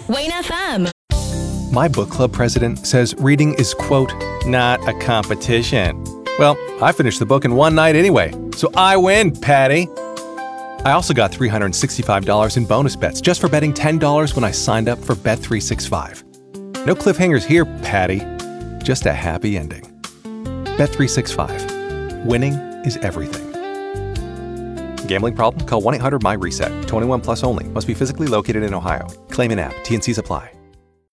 Wayne FM. My book club president says reading is, quote, not a competition. Well, I finished the book in one night anyway, so I win, Patty. I also got $365 in bonus bets just for betting $10 when I signed up for Bet365. No cliffhangers here, Patty. Just a happy ending. Bet365. Winning is everything. Gambling problem? Call 1-800-MY-RESET. 21 plus only. Must be physically located in Ohio. Claim in app. T&Cs apply.